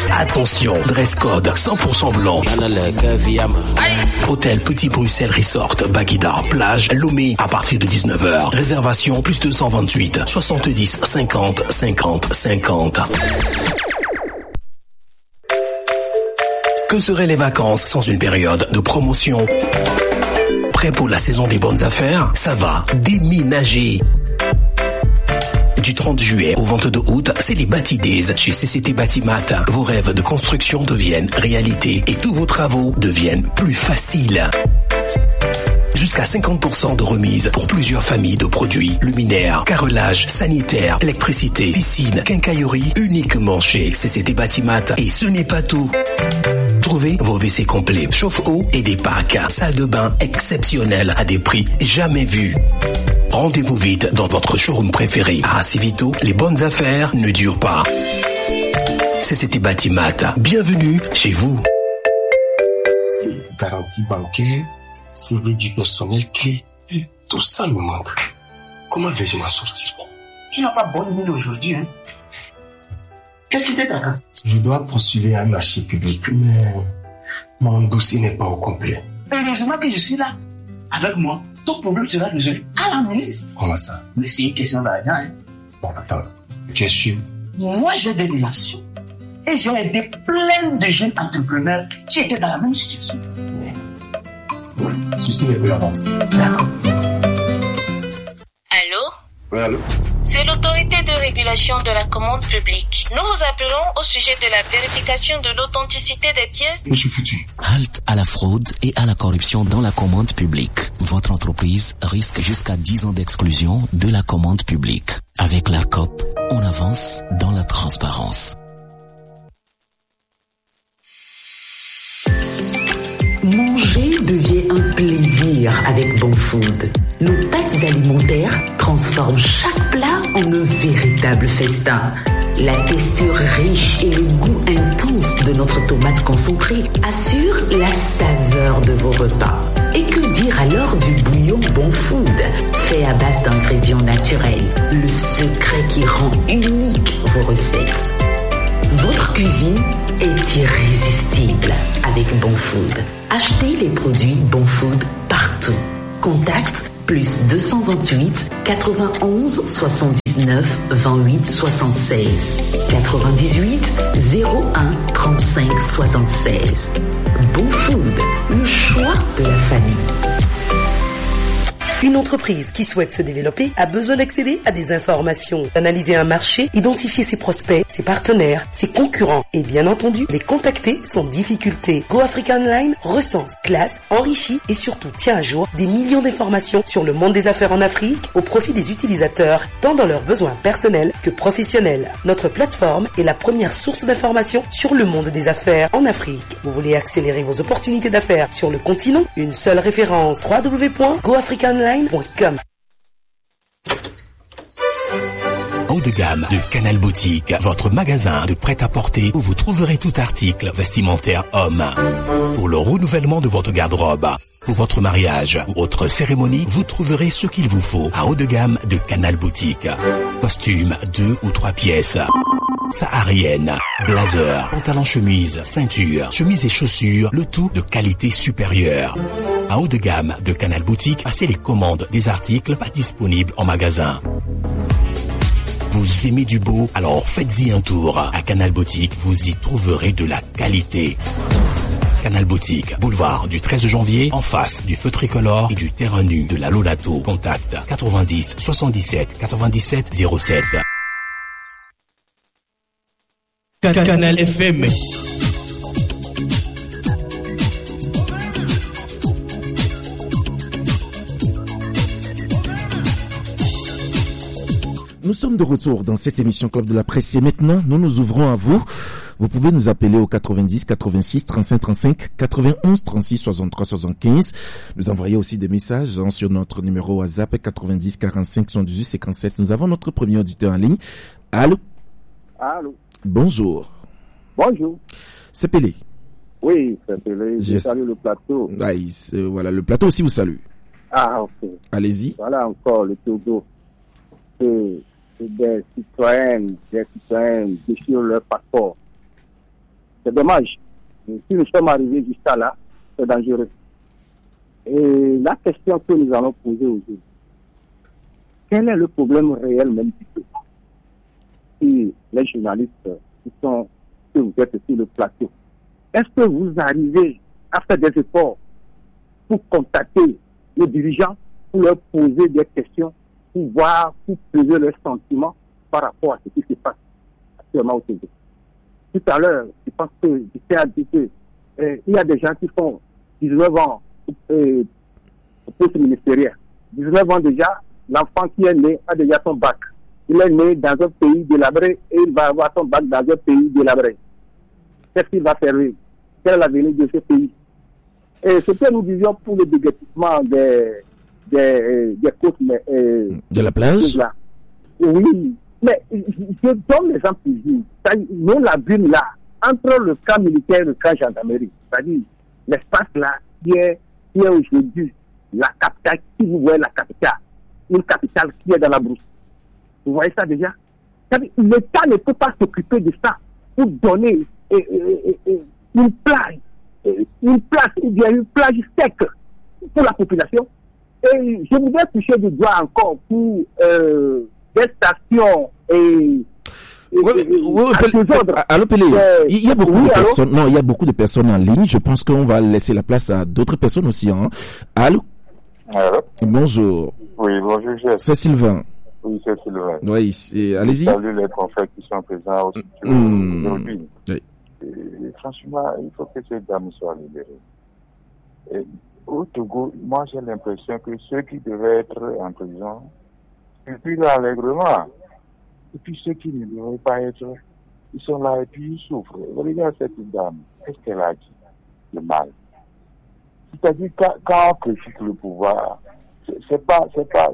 Attention, dress code 100% blanc. Hôtel Petit Bruxelles Resort, Baguida, plage, Lomé, à partir de 19h. Réservation plus 228 70 50 50 50. Que seraient les vacances sans une période de promotion? Prêt pour la saison des bonnes affaires? Ça va déménager. Du 30 juillet au 22 août, c'est les Bati Days chez CCT Batimat. Vos rêves de construction deviennent réalité et tous vos travaux deviennent plus faciles. Jusqu'à 50% de remise pour plusieurs familles de produits luminaires, carrelage, sanitaire, électricité, piscine, quincaillerie, uniquement chez CCT Batimat. Et ce n'est pas tout. Trouvez vos WC complets, chauffe-eau et des packs, salle de bain exceptionnelle à des prix jamais vus. Rendez-vous vite dans votre showroom préféré. À Civito, les bonnes affaires ne durent pas. CCT Batimat, bienvenue chez vous. Garantie bancaire, CV du personnel clé, tout ça me manque. Comment vais-je m'en sortir? Tu n'as pas bonne mine aujourd'hui, hein? Qu'est-ce qui t'intéresse? Je dois postuler à un marché public, mais mon dossier n'est pas au complet. Heureusement que je suis là. Avec moi, ton problème sera résolu à la minute. Comment ça? Mais c'est une question d'argent, hein? Bon, attends, tu es sûr? Moi, j'ai des relations. Et j'ai aidé plein de jeunes entrepreneurs qui étaient dans la même situation. Ceci n'est plus avance. D'accord. Allô? Oui, allô? C'est l'autorité de régulation de la commande publique. Nous vous appelons au sujet de la vérification de l'authenticité des pièces. Monsieur Foutu. Halte à la fraude et à la corruption dans la commande publique. Votre entreprise risque jusqu'à 10 ans d'exclusion de la commande publique. Avec l'ARCOP, on avance dans la transparence. Manger devient un plaisir avec Bon Food. Nos pâtes alimentaires transforment chaque plat en un véritable festin. La texture riche et le goût intense de notre tomate concentrée assurent la saveur de vos repas. Et que dire alors du bouillon Bon Food, fait à base d'ingrédients naturels, le secret qui rend unique vos recettes. Votre cuisine est irrésistible avec Bon Food. Achetez les produits Bon Food partout. Contact plus 228 91 79 28 76 98 01 35 76. Bon Food, le choix de la famille. Une entreprise qui souhaite se développer a besoin d'accéder à des informations, d'analyser un marché, identifier ses prospects, ses partenaires, ses concurrents et bien entendu les contacter sans difficulté. Go Africa Online recense, classe, enrichit et surtout tient à jour des millions d'informations sur le monde des affaires en Afrique au profit des utilisateurs, tant dans leurs besoins personnels que professionnels. Notre plateforme est la première source d'informations sur le monde des affaires en Afrique. Vous voulez accélérer vos opportunités d'affaires sur le continent? Une seule référence, www.goafricaonline.com. Haut de gamme de Canal Boutique, votre magasin de prêt-à-porter où vous trouverez tout article vestimentaire homme. Pour le renouvellement de votre garde-robe, pour votre mariage ou autre cérémonie, vous trouverez ce qu'il vous faut à haut de gamme de Canal Boutique. Costumes 2 ou 3 pièces, saharienne, blazer, pantalon chemise, ceinture, chemise et chaussures, le tout de qualité supérieure. À haut de gamme de Canal Boutique, passez les commandes des articles pas disponibles en magasin. Vous aimez du beau? Alors faites-y un tour. À Canal Boutique, vous y trouverez de la qualité. Canal Boutique, boulevard du 13 janvier, en face du feu tricolore et du terrain nu de la Lolato. Contact 90 77 97 07. Canal FM. Nous sommes de retour dans cette émission Club de la Presse et maintenant nous nous ouvrons à vous. Vous pouvez nous appeler au 90 86 35 35 91 36 63 75. Nous envoyer aussi des messages sur notre numéro WhatsApp 90 45 78 57. Nous avons notre premier auditeur en ligne. Allô? Allô? Bonjour. Bonjour. C'est Pelé. Oui, c'est Pelé. Je salue le plateau. Voilà, le plateau aussi vous salue. Ah, ok. Allez-y. Voilà encore le Togo. C'est des citoyens déchirent leur passeport. C'est dommage. Et si nous sommes arrivés jusqu'à là, c'est dangereux. Et la question que nous allons poser aujourd'hui, quel est le problème réel même du peuple? Si les journalistes que vous êtes sur le plateau, est-ce que vous arrivez à faire des efforts pour contacter les dirigeants, pour leur poser des questions, pour voir, pour peser leurs sentiments par rapport à ce qui se passe actuellement au Togo? Tout à l'heure, je pense que j'étais à dire qu'il y a des gens qui font 19 ans au poste ministériel. 19 ans déjà, l'enfant qui est né a déjà son bac. Il est né dans un pays délabré et il va avoir son bac dans un pays délabré. Qu'est-ce qu'il va faire? Quel est l'avenir de ce pays? Et ce que nous disions pour le déguerpissement des côtes de la plage. Oui, mais je donne l'exemple ici. Nous l'abîme là, entre le camp militaire et le camp gendarmerie, c'est-à-dire l'espace là qui est aujourd'hui la capitale, si vous voyez la capitale, une capitale qui est dans la brousse. Vous voyez ça déjà? L'État ne peut pas s'occuper de ça pour donner une plage ou bien une plage sec pour la population. Et je voudrais toucher du doigt encore pour des stations et Allô, Pelé, il y a beaucoup de personnes. Non, il y a beaucoup de personnes en ligne. Je pense qu'on va laisser la place à d'autres personnes aussi. Hein. Allô? Allô? Bonjour. Oui, bonjour, c'est Sylvain. Oui, c'est Sylvain. Oui, allez-y. Salut les confrères qui sont présents aujourd'hui. Oui. Et franchement, il faut que ces dames soient libérées. Et au Togo, moi j'ai l'impression que ceux qui devaient être en prison, depuis l'allègrement, et puis ceux qui ne devraient pas être, ils sont là et puis ils souffrent. Regardez cette dame, qu'est-ce qu'elle a dit? Le mal. C'est-à-dire quand on critique le pouvoir, c'est parce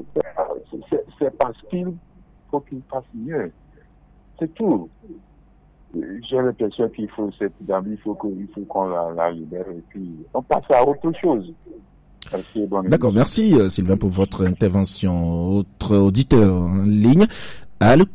qu'il faut qu'il fasse mieux. C'est tout. J'ai l'impression qu'il faut cette dame, il faut qu'on la libère et puis on passe à autre chose. Merci, d'accord, merci Sylvain pour votre intervention. Autre auditeur en ligne. Allô?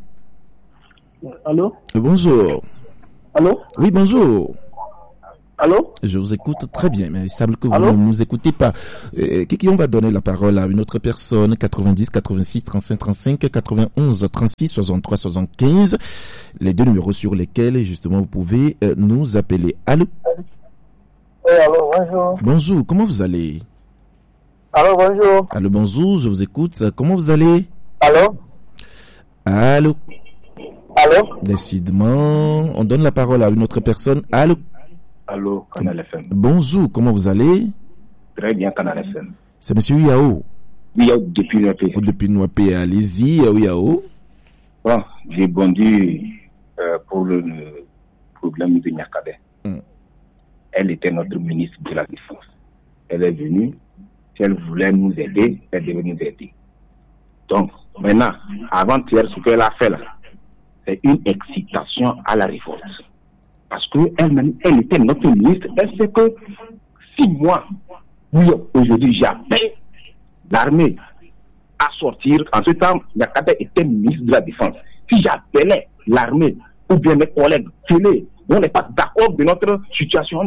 Allô? Bonjour. Allô? Oui, bonjour. Allô? Je vous écoute très bien, mais il semble que vous ne nous écoutez pas. On va donner la parole à une autre personne. 90, 86, 35, 35, 91, 36, 63, 75. Les deux numéros sur lesquels, justement, vous pouvez nous appeler. Allô? Oui, allô, bonjour. Bonjour, comment vous allez? Allô, bonjour. Allô, bonjour, je vous écoute. Comment vous allez? Allô? Allô? Allô? Décidément, on donne la parole à une autre personne. Allô? Allô, Canal FM. Bonjour, comment vous allez? Très bien, Canal FM. C'est Monsieur Yao. Oui, depuis Nouapé. Depuis Nouapé, allez-y, Yao. Bon, j'ai bondi pour le problème de Nyakabé. Elle était notre ministre de la Défense. Elle est venue, si elle voulait nous aider, elle devait nous aider. Donc, maintenant, avant-hier, ce qu'elle a fait là, c'est une excitation à la révolte. Parce qu'elle-même, elle était notre ministre. Elle sait que si moi, oui, aujourd'hui, j'appelle l'armée à sortir, en ce temps, Nyakabé était ministre de la Défense. Si j'appelais l'armée ou bien mes collègues, on n'est pas d'accord de notre situation,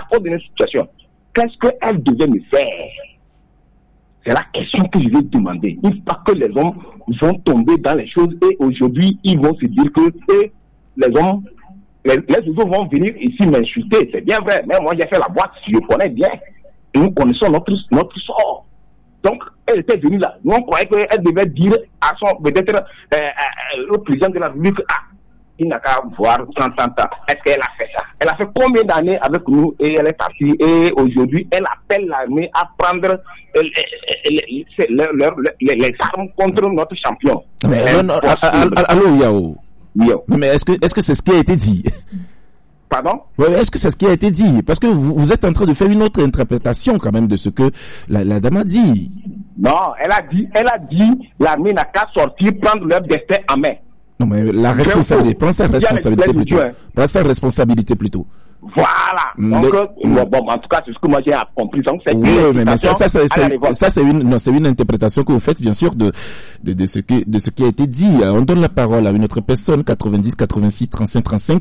qu'est-ce qu'elle devait me faire? C'est la question que je vais demander. Il faut pas que les hommes vont tomber dans les choses et aujourd'hui, ils vont se dire que les hommes, les autres vont venir ici m'insulter. C'est bien vrai, mais moi j'ai fait la boîte, je connais bien. Et nous connaissons notre sort. Donc, elle était venue là. Nous, on croyait qu'elle devait dire à peut-être au président de la République, il n'a qu'à voir 30 ans. Est-ce qu'elle a fait ça? Elle a fait combien d'années avec nous et elle est partie et aujourd'hui, elle appelle l'armée à prendre les armes contre notre champion. Mais allô, Yao. Mais est-ce que c'est ce qui a été dit? Pardon? Ouais, est-ce que c'est ce qui a été dit? Parce que vous êtes en train de faire une autre interprétation quand même de ce que la dame a dit. Non, elle a dit l'armée n'a qu'à sortir, prendre leur destin en main. Non, mais la responsabilité, prends sa responsabilité plutôt. Voilà. Donc, en tout cas, c'est ce que moi j'ai compris. Donc, c'est c'est une interprétation que vous faites, bien sûr, de ce qui a été dit. On donne la parole à une autre personne, 90, 86, 35, 35,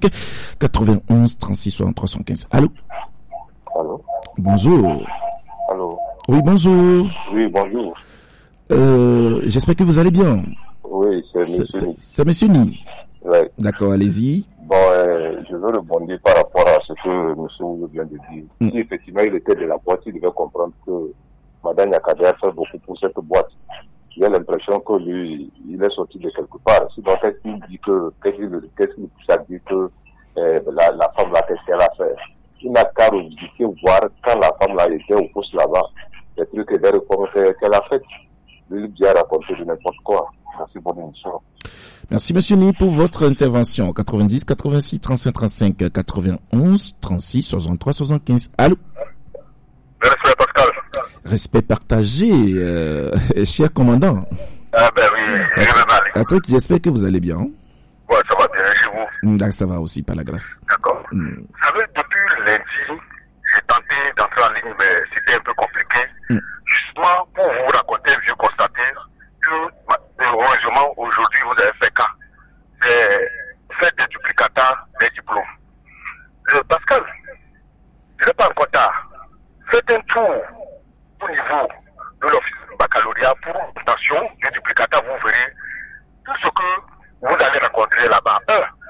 91, 36, 63, 75. Allô? Allô? Bonjour. Allô? Oui, bonjour. Oui, bonjour. J'espère que vous allez bien. Oui, c'est monsieur Ni. C'est monsieur Ni. Oui. D'accord, allez-y. Bon, je veux rebondir par rapport à ce que M. Ouzou vient de dire. Si effectivement il était de la boîte, il devait comprendre que Mme Nyakadé fait beaucoup pour cette boîte. J'ai l'impression que lui, il est sorti de quelque part. Sinon, qu'est-ce qu'il dit qu'est-ce qu'il pousse à dire que la femme là, qu'est-ce qu'elle a fait? Il n'a qu'à revisiter, voir quand la femme là était au poste là-bas, les trucs et des réformes qu'elle a faites. Lui, il a raconté de n'importe quoi. Merci, bonne émission. Merci, monsieur Ni, pour votre intervention. 90, 86, 35, 35, 91, 36, 63, 75. Allô? Respect, Pascal. Respect partagé, cher commandant. Ah, ben oui, je vais mal. Attends, j'espère que vous allez bien. Ouais, ça va bien chez vous. Ça va aussi, par la grâce. D'accord. Vous savez, depuis lundi, j'ai tenté d'entrer en ligne, mais c'était un peu compliqué. Justement, pour vous raconter un vieux constateur, que heureusement, aujourd'hui, vous avez fait cas. Faites des duplicata des diplômes. Pascal, ce n'est pas encore tard. Faites un tour au niveau de l'office de baccalauréat pour une notation du duplicata. Vous verrez tout ce que vous allez rencontrer là-bas.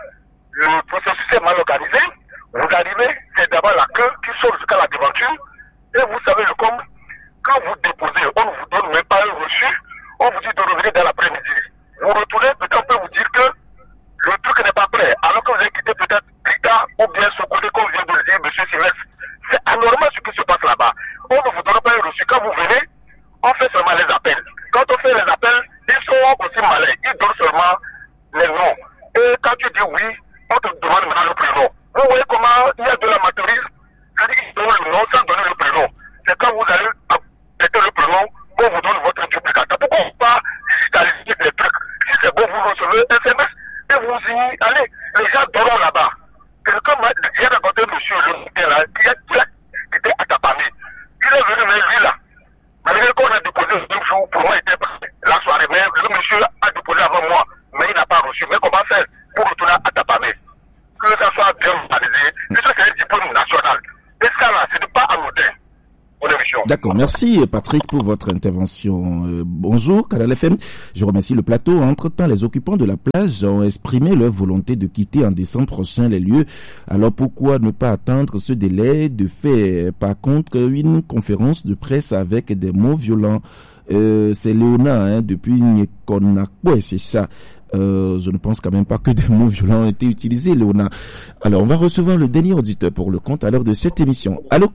Le processus est mal organisé. Vous arrivez, c'est d'abord la queue qui sort jusqu'à la devanture. Et vous savez le com. Quand vous déposez, on ne vous donne même pas un reçu. On vous dit de revenir dans l'après-midi. Vous retournez, peut-être on peut vous dire que le truc n'est pas prêt. Alors que vous avez quitté peut-être Rita ou bien ce côté qu'on vient de le dire, M. Sylvestre. C'est anormal ce qui se passe là-bas. On ne vous donne pas un reçu. Quand vous venez, on fait seulement les appels. Quand on fait les appels, ils sont aussi malins. Ils donnent seulement les noms. Et quand tu dis oui, on te demande maintenant le prénom. Vous voyez comment il y a de l'amateurisme. C'est-à-dire qu'ils donnent le nom sans donner le prénom. C'est quand vous allez appeler le prénom, on vous donne votre duplicata. Pourquoi on ne pas digitaliser les trucs? Si c'est bon, vous recevez un SMS et vous y allez. Les gens dorment là-bas. Quelqu'un m'a raconté monsieur le là, qui était à Tapami. Il est venu même lui là. Malgré qu'on a déposé le même jour, pour moi, il était prêt. La soirée, mais le monsieur a déposé avant moi, mais il n'a pas reçu. Mais comment faire pour retourner à Tapami? Que ça soit bien réalisé. Ça, c'est un diplôme national. Et ça là, ce n'est pas anodin. D'accord, merci Patrick pour votre intervention. Bonjour Canal FM, je remercie le plateau. Entre-temps, les occupants de la plage ont exprimé leur volonté de quitter en décembre prochain les lieux. Alors pourquoi ne pas attendre ce délai de fait? Par contre, une conférence de presse avec des mots violents. C'est Léona depuis Nyekonakwe, c'est ça. Je ne pense quand même pas que des mots violents ont été utilisés, Léona. Alors, on va recevoir le dernier auditeur pour le compte à l'heure de cette émission. Allô?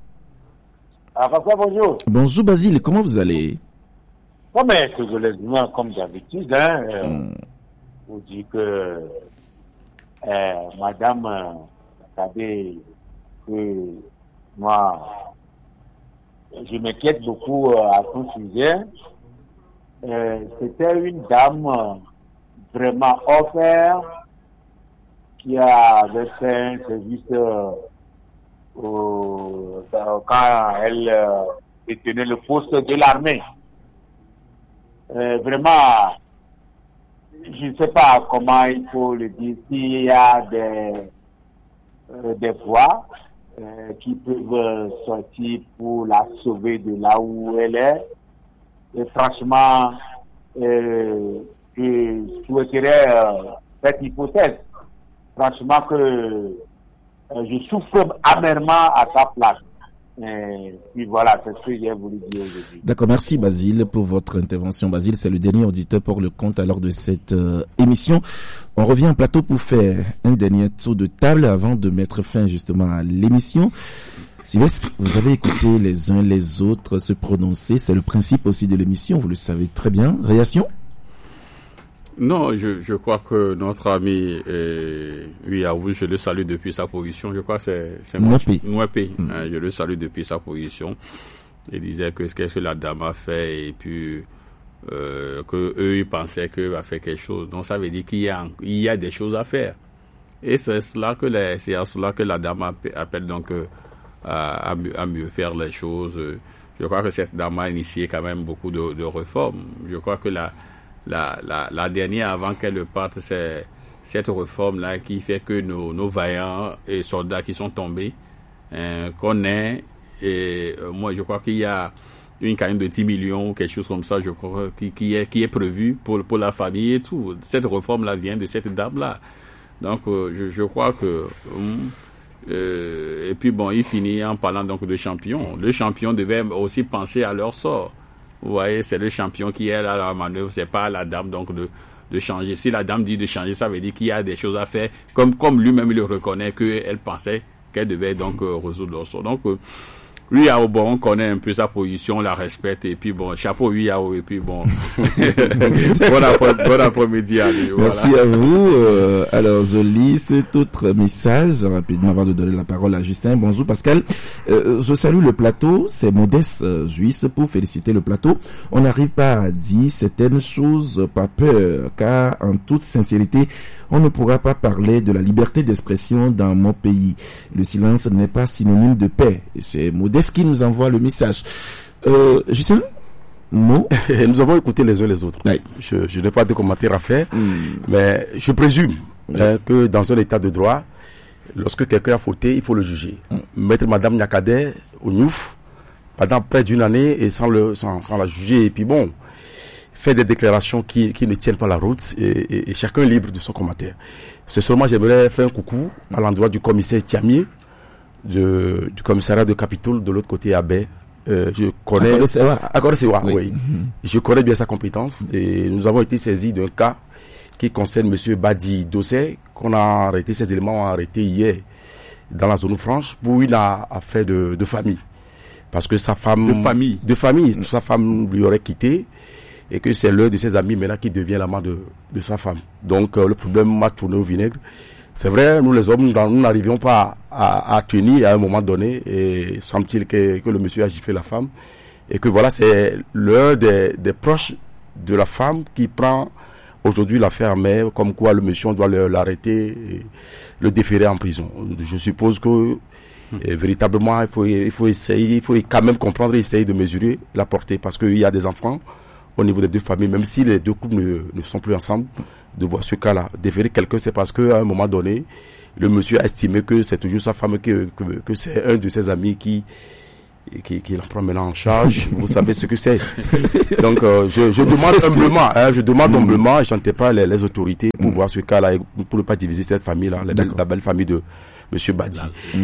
Ah, François, bonjour. Bonjour Basile, comment vous allez? Oh, mais rigoureusement, comme d'habitude, vous dit que Madame savait que moi, je m'inquiète beaucoup à son sujet. C'était une dame vraiment offerte qui avait fait un service quand elle détenait le poste de l'armée. Vraiment, je ne sais pas comment il faut le dire, s'il y a des voix qui peuvent sortir pour la sauver de là où elle est. Et franchement, je souhaiterais cette hypothèse. Franchement que je souffre amèrement à sa place. Et puis voilà, c'est ce que j'ai voulu dire aujourd'hui. D'accord, merci Basile pour votre intervention. Basile, c'est le dernier auditeur pour le compte à l'heure de cette émission. On revient en plateau pour faire un dernier tour de table avant de mettre fin justement à l'émission. Sylvestre, vous avez écouté les uns les autres se prononcer, c'est le principe aussi de l'émission, vous le savez très bien. Réaction? Non, je crois que notre ami, oui, avoue, je le salue depuis sa position. Je crois que c'est Mouepé. Je le salue depuis sa position. Il disait que qu'est-ce que la dame a fait et puis que eux ils pensaient qu'elle a fait quelque chose. Donc ça veut dire qu'il y a des choses à faire. Et c'est cela que la dame appelle donc à mieux faire les choses. Je crois que cette dame a initié quand même beaucoup de réformes. Je crois que la dernière avant qu'elle parte, c'est cette réforme-là qui fait que nos vaillants et soldats qui sont tombés, qu'on ait, et moi je crois qu'il y a une carrière de 10 millions ou quelque chose comme ça, je crois, qui est prévu pour la famille et tout. Cette réforme-là vient de cette dame-là. Donc, je crois que, et puis bon, il finit en parlant donc de champion. Le champion devait aussi penser à leur sort. Vous voyez, c'est le champion qui est là à la manœuvre, c'est pas la dame donc de changer. Si la dame dit de changer, ça veut dire qu'il y a des choses à faire, comme lui-même il le reconnaît qu'elle pensait qu'elle devait donc résoudre leur sort. Donc, Uyao, bon, on connaît un peu sa position, on la respecte, et puis bon, chapeau Uyao, et puis bon, bon après-midi à lui. Merci à vous. Alors, je lis cet autre message, rapidement, avant de donner la parole à Justin. Bonjour Pascal. Je salue le plateau, c'est Modeste Juisse pour féliciter le plateau. On n'arrive pas à dire certaines choses par peur, car en toute sincérité, on ne pourra pas parler de la liberté d'expression dans mon pays. Le silence n'est pas synonyme de paix. C'est Modeste qui nous envoie le message. Justin, mot. Nous avons écouté les uns les autres. Oui. Je n'ai pas de commentaires à faire, mais je présume que dans un état de droit, lorsque quelqu'un a fauté, il faut le juger. Mettre Madame Nyakadé au Niouf pendant près d'une année et sans la juger, et puis bon, faire des déclarations qui ne tiennent pas la route, et chacun est libre de son commentaire. C'est seulement, j'aimerais faire un coucou à l'endroit du commissaire Thiamier, du commissariat de Capitole, de l'autre côté à Baie. Je connais oui. Je connais bien sa compétence, et nous avons été saisis d'un cas qui concerne monsieur Badi Dossé, qu'on a arrêté, ces éléments ont arrêté hier dans la zone franche pour une affaire de famille. Parce que sa femme... De famille. Sa femme lui aurait quitté, et que c'est l'un de ses amis maintenant qui devient l'amant de sa femme. Donc le problème m'a tourné au vinaigre. C'est vrai, nous les hommes, nous n'arrivions pas à tenir à un moment donné, et semble-t-il que le monsieur a giflé la femme, et que voilà, c'est l'un des proches de la femme qui prend aujourd'hui l'affaire en main, comme quoi le monsieur, on doit l'arrêter et le déférer en prison. Je suppose que véritablement, il faut essayer, il faut quand même comprendre et essayer de mesurer la portée, parce qu'il y a des enfants au niveau des deux familles, même si les deux couples ne sont plus ensemble, de voir ce cas-là. Déférer quelqu'un, c'est parce qu'à un moment donné, le monsieur a estimé que c'est toujours sa femme, que c'est un de ses amis qui la prend maintenant en charge. Vous savez ce que c'est. Donc, je demande humblement, je n'entends pas les autorités pour voir ce cas-là, pour ne pas diviser cette famille-là, la belle famille de Monsieur Badi.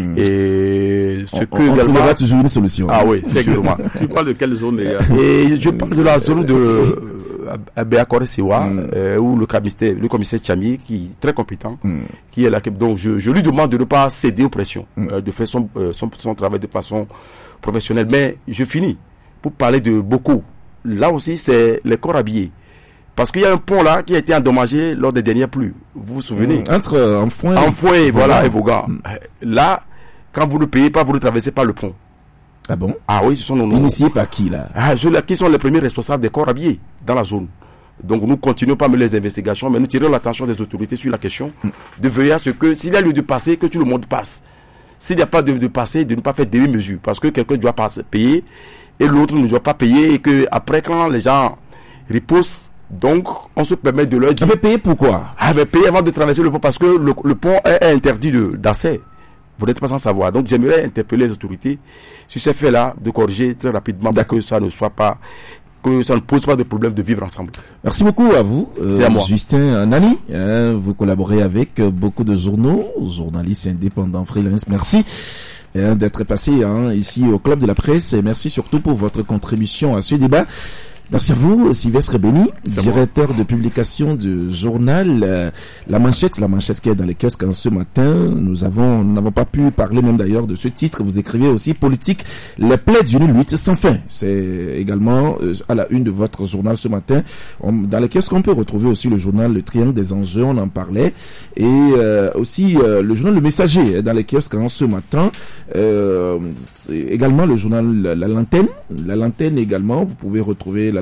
Et ce que on trouvera toujours une solution. Ah oui, c'est exactement. Tu parles de quelle zone déjà? Et je parle de la zone de Béakore Sewa, où le commissaire Thiamier, qui est très compétent, qui est là. Donc je lui demande de ne pas céder aux pressions, de faire son travail de façon professionnelle. Mais je finis pour parler de Boko. Là aussi, c'est les corps habillés. Parce qu'il y a un pont là qui a été endommagé lors des dernières pluies. Vous vous souvenez? Entre Enfoin voilà, et Voga. Là, quand vous ne payez pas, vous ne traversez pas le pont. Ah bon? Ah oui, ce sont nos noms. Initiés par qui là? Qui sont les premiers responsables des corps habillés dans la zone. Donc nous continuons pas les investigations, mais nous tirons l'attention des autorités sur la question de veiller à ce que, s'il y a lieu de passer, que tout le monde passe. S'il n'y a pas de passer, de ne pas faire demi-mesure. Parce que quelqu'un doit pas payer et l'autre ne doit pas payer, et que après, quand les gens reposent, donc, on se permet de leur dire... Mais payer pourquoi? Mais payer avant de traverser le pont, parce que le pont est interdit d'accès. Vous n'êtes pas sans savoir. Donc, j'aimerais interpeller les autorités sur ce fait-là, de corriger très rapidement, pour que ça ne soit pas... que ça ne pose pas de problème de vivre ensemble. Merci beaucoup à vous. C'est à moi. Justin Nani, vous collaborez avec beaucoup de journaux, journalistes indépendants, freelance. Merci d'être passé ici au Club de la Presse, et merci surtout pour votre contribution à ce débat. Merci à vous, Sylvestre Béni, directeur de publication du journal La Manchette qui est dans les kiosques ce matin. Nous n'avons pas pu parler même d'ailleurs de ce titre. Vous écrivez aussi Politique, les plaies d'une lutte sans fin. C'est également à la une de votre journal ce matin. Dans les kiosques, on peut retrouver aussi le journal Le Triangle des enjeux, on en parlait, et aussi le journal Le Messager dans les kiosques ce matin. Également le journal La Lanterne également. Vous pouvez retrouver La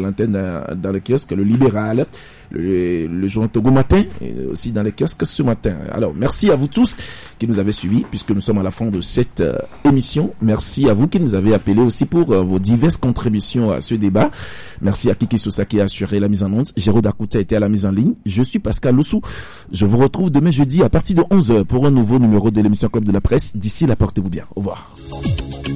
l'antenne dans le kiosque, le Libéral, le journal Togo Matin, et aussi dans les kiosques ce matin. Alors, merci à vous tous qui nous avez suivis, puisque nous sommes à la fin de cette émission. Merci à vous qui nous avez appelés aussi pour vos diverses contributions à ce débat. Merci à Kiki Sousa qui a assuré la mise en onde. Jérôme Dakouta était à la mise en ligne. Je suis Pascal Loussou. Je vous retrouve demain jeudi à partir de 11h pour un nouveau numéro de l'émission Club de la Presse. D'ici là, portez-vous bien. Au revoir.